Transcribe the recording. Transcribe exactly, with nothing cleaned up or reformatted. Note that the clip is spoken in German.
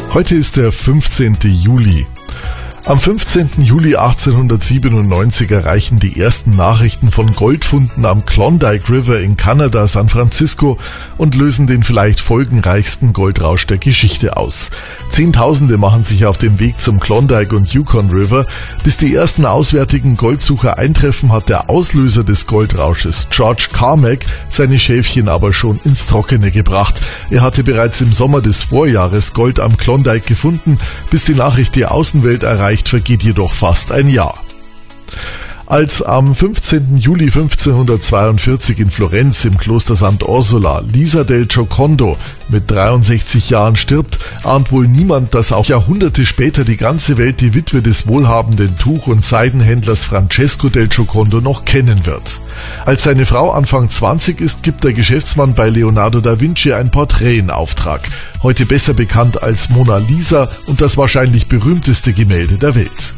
Heute ist der fünfzehnte Juli. Am fünfzehnten Juli achtzehnhundertsiebenundneunzig erreichen die ersten Nachrichten von Goldfunden am Klondike River in Kanada San Francisco und lösen den vielleicht folgenreichsten Goldrausch der Geschichte aus. Zehntausende machen sich auf den Weg zum Klondike und Yukon River. Bis die ersten auswärtigen Goldsucher eintreffen, hat der Auslöser des Goldrausches, George Carmack, seine Schäfchen aber schon ins Trockene gebracht. Er hatte bereits im Sommer des Vorjahres Gold am Klondike gefunden. Bis die Nachricht die Außenwelt erreicht, vergeht jedoch fast ein Jahr. Als am fünfzehnten Juli fünfzehnhundertzweiundvierzig in Florenz im Kloster Sant'Orsola Lisa del Giocondo mit dreiundsechzig Jahren stirbt, ahnt wohl niemand, dass auch Jahrhunderte später die ganze Welt die Witwe des wohlhabenden Tuch- und Seidenhändlers Francesco del Giocondo noch kennen wird. Als seine Frau Anfang zwanzig ist, gibt der Geschäftsmann bei Leonardo da Vinci ein Porträt in Auftrag. Heute besser bekannt als Mona Lisa und das wahrscheinlich berühmteste Gemälde der Welt.